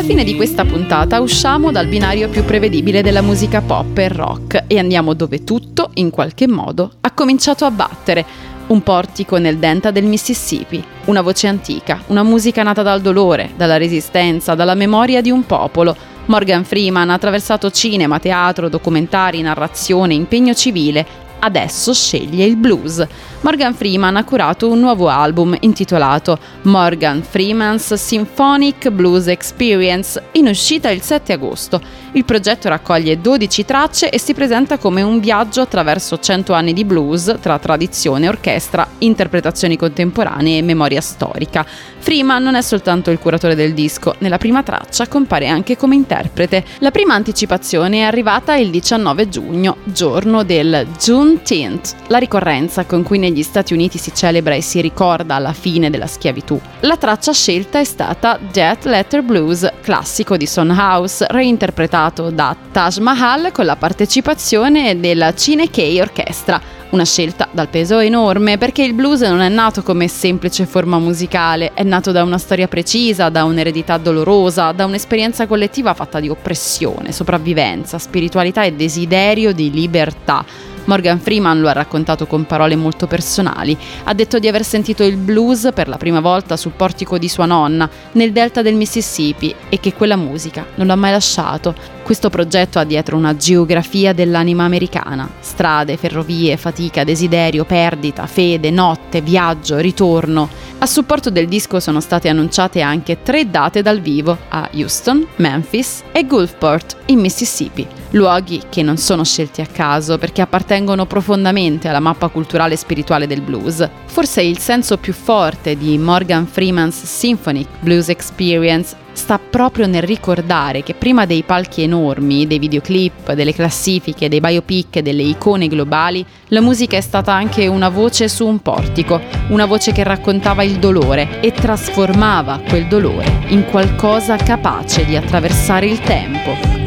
fine di questa puntata usciamo dal binario più prevedibile della musica pop e rock e andiamo dove tutto, in qualche modo, ha cominciato a battere. Un portico nel delta del Mississippi, una voce antica, una musica nata dal dolore, dalla resistenza, dalla memoria di un popolo. Morgan Freeman ha attraversato cinema, teatro, documentari, narrazione, impegno civile. Adesso sceglie il blues. Morgan Freeman ha curato un nuovo album intitolato Morgan Freeman's Symphonic Blues Experience, in uscita il 7 agosto. Il progetto raccoglie 12 tracce e si presenta come un viaggio attraverso 100 anni di blues tra tradizione, orchestra, interpretazioni contemporanee e memoria storica. Freeman non è soltanto il curatore del disco, nella prima traccia compare anche come interprete. La prima anticipazione è arrivata il 19 giugno, giorno del Juneteenth, la ricorrenza con cui negli Stati Uniti si celebra e si ricorda la fine della schiavitù. La traccia scelta è stata Death Letter Blues, classico di Son House, reinterpretato da Taj Mahal con la partecipazione della Cine Key Orchestra. Una scelta dal peso enorme, perché il blues non è nato come semplice forma musicale, è nato da una storia precisa, da un'eredità dolorosa, da un'esperienza collettiva fatta di oppressione, sopravvivenza, spiritualità e desiderio di libertà. Morgan Freeman lo ha raccontato con parole molto personali. Ha detto di aver sentito il blues per la prima volta sul portico di sua nonna, nel delta del Mississippi, e che quella musica non l'ha mai lasciato. Questo progetto ha dietro una geografia dell'anima americana: strade, ferrovie, fatica, desiderio, perdita, fede, notte, viaggio, ritorno. A supporto del disco sono state annunciate anche 3 date dal vivo a Houston, Memphis e Gulfport, in Mississippi. Luoghi che non sono scelti a caso, perché appartengono profondamente alla mappa culturale e spirituale del blues. Forse il senso più forte di Morgan Freeman's Symphonic Blues Experience sta proprio nel ricordare che prima dei palchi enormi, dei videoclip, delle classifiche, dei biopic e delle icone globali, la musica è stata anche una voce su un portico, una voce che raccontava il dolore e trasformava quel dolore in qualcosa capace di attraversare il tempo.